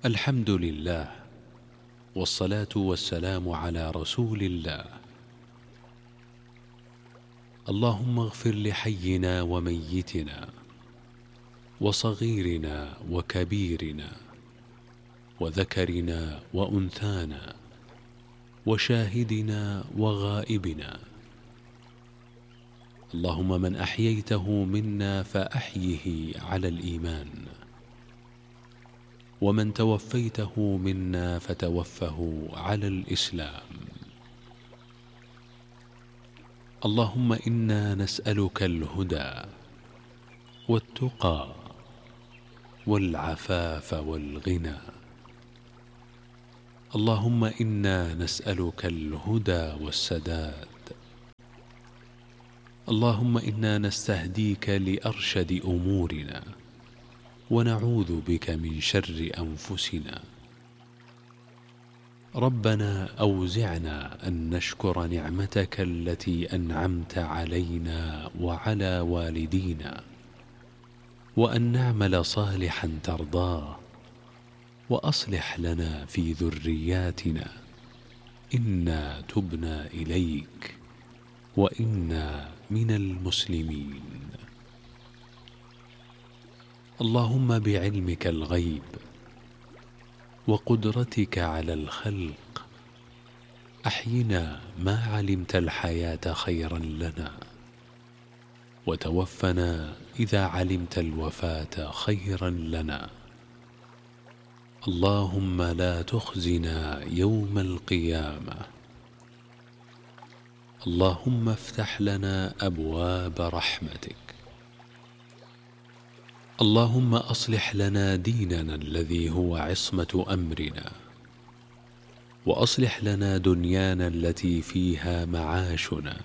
الحمد لله، والصلاة والسلام على رسول الله. اللهم اغفر لحينا وميتنا وصغيرنا وكبيرنا وذكرنا وأنثانا وشاهدنا وغائبنا. اللهم من أحييته منا فأحيه على الإيمان، ومن توفيته منا فتوفه على الإسلام. اللهم إنا نسألك الهدى والتقى والعفاف والغنى. اللهم إنا نسألك الهدى والسداد. اللهم إنا نستهديك لأرشد أمورنا، ونعوذ بك من شر أنفسنا. ربنا أوزعنا أن نشكر نعمتك التي أنعمت علينا وعلى والدينا، وأن نعمل صالحا ترضاه، وأصلح لنا في ذرياتنا، إنا تبنا إليك وإنا من المسلمين. اللهم بعلمك الغيب وقدرتك على الخلق أحينا ما علمت الحياة خيرا لنا، وتوفنا إذا علمت الوفاة خيرا لنا. اللهم لا تخزنا يوم القيامة. اللهم افتح لنا أبواب رحمتك. اللهم أصلح لنا ديننا الذي هو عصمة أمرنا، وأصلح لنا دنيانا التي فيها معاشنا،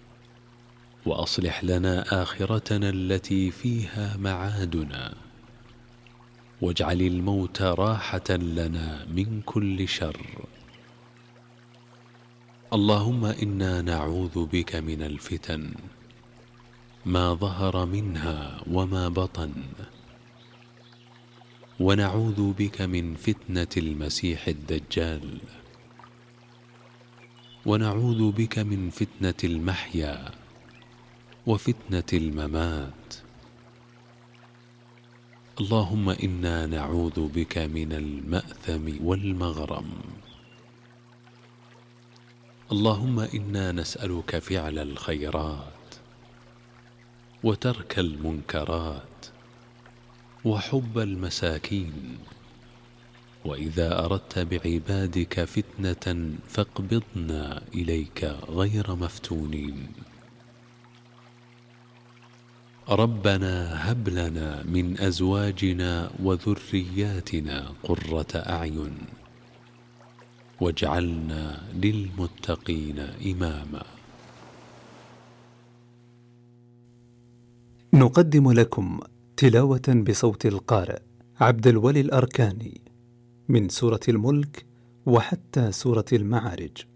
وأصلح لنا آخرتنا التي فيها معادنا، واجعل الموت راحة لنا من كل شر. اللهم إنا نعوذ بك من الفتن ما ظهر منها وما بطن، ونعوذ بك من فتنة المسيح الدجال، ونعوذ بك من فتنة المحيا وفتنة الممات. اللهم إنا نعوذ بك من المأثم والمغرم. اللهم إنا نسألك فعل الخيرات وترك المنكرات وحب المساكين، وإذا أردت بعبادك فتنة فاقبضنا إليك غير مفتونين. ربنا هب لنا من أزواجنا وذرياتنا قرة أعين، واجعلنا للمتقين إماما. نقدم لكم تلاوة بصوت القارئ عبد الولي الأركاني من سورة الملك وحتى سورة المعارج.